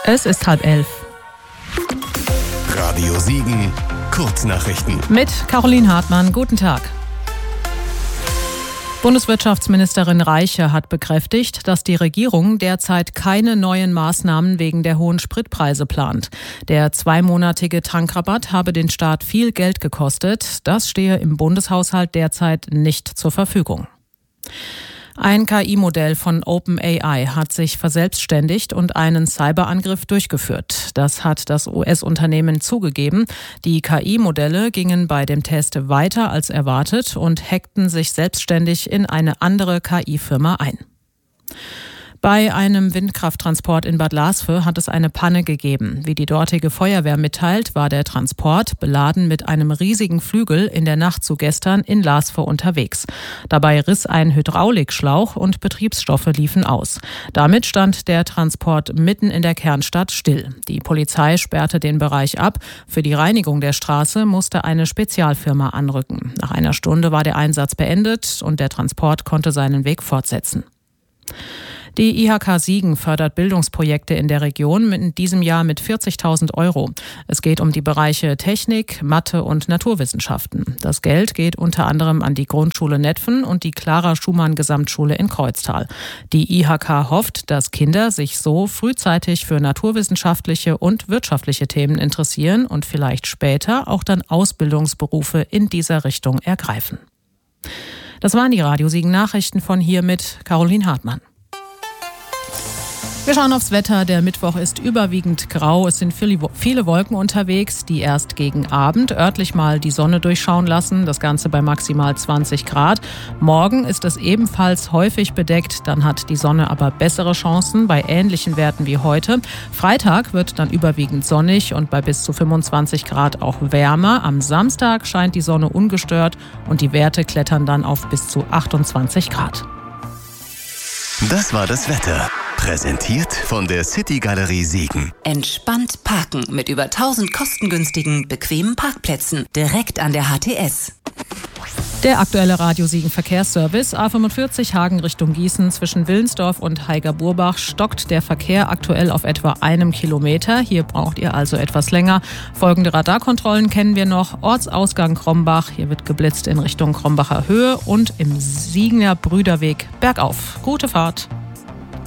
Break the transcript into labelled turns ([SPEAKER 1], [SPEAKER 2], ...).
[SPEAKER 1] Es ist 10:30.
[SPEAKER 2] Radio Siegen, Kurznachrichten.
[SPEAKER 1] Mit Caroline Hartmann, guten Tag. Bundeswirtschaftsministerin Reiche hat bekräftigt, dass die Regierung derzeit keine neuen Maßnahmen wegen der hohen Spritpreise plant. Der 2-monatige Tankrabatt habe den Staat viel Geld gekostet. Das stehe im Bundeshaushalt derzeit nicht zur Verfügung. Ein KI-Modell von OpenAI hat sich verselbstständigt und einen Cyberangriff durchgeführt. Das hat das US-Unternehmen zugegeben. Die KI-Modelle gingen bei dem Test weiter als erwartet und hackten sich selbstständig in eine andere KI-Firma ein. Bei einem Windkrafttransport in Bad Lasve hat es eine Panne gegeben. Wie die dortige Feuerwehr mitteilt, war der Transport, beladen mit einem riesigen Flügel, in der Nacht zu gestern in Lasve unterwegs. Dabei riss ein Hydraulikschlauch und Betriebsstoffe liefen aus. Damit stand der Transport mitten in der Kernstadt still. Die Polizei sperrte den Bereich ab. Für die Reinigung der Straße musste eine Spezialfirma anrücken. Nach einer Stunde war der Einsatz beendet und der Transport konnte seinen Weg fortsetzen. Die IHK Siegen fördert Bildungsprojekte in der Region in diesem Jahr mit 40.000 €. Es geht um die Bereiche Technik, Mathe und Naturwissenschaften. Das Geld geht unter anderem an die Grundschule Netphen und die Clara-Schumann-Gesamtschule in Kreuztal. Die IHK hofft, dass Kinder sich so frühzeitig für naturwissenschaftliche und wirtschaftliche Themen interessieren und vielleicht später auch dann Ausbildungsberufe in dieser Richtung ergreifen. Das waren die Radio Siegen Nachrichten von hier mit Caroline Hartmann. Wir schauen aufs Wetter. Der Mittwoch ist überwiegend grau. Es sind viele Wolken unterwegs, die erst gegen Abend örtlich mal die Sonne durchschauen lassen. Das Ganze bei maximal 20 Grad. Morgen ist es ebenfalls häufig bedeckt. Dann hat die Sonne aber bessere Chancen bei ähnlichen Werten wie heute. Freitag wird dann überwiegend sonnig und bei bis zu 25 Grad auch wärmer. Am Samstag scheint die Sonne ungestört und die Werte klettern dann auf bis zu 28 Grad.
[SPEAKER 2] Das war das Wetter. Präsentiert von der City Galerie Siegen.
[SPEAKER 3] Entspannt parken mit über 1000 kostengünstigen, bequemen Parkplätzen direkt an der HTS.
[SPEAKER 1] Der aktuelle Radio Siegen Verkehrsservice A45 Hagen Richtung Gießen zwischen Willensdorf und Haiger-Burbach stockt der Verkehr aktuell auf etwa 1 Kilometer. Hier braucht ihr also etwas länger. Folgende Radarkontrollen kennen wir noch. Ortsausgang Krombach, hier wird geblitzt in Richtung Krombacher Höhe und im Siegener Brüderweg bergauf. Gute Fahrt.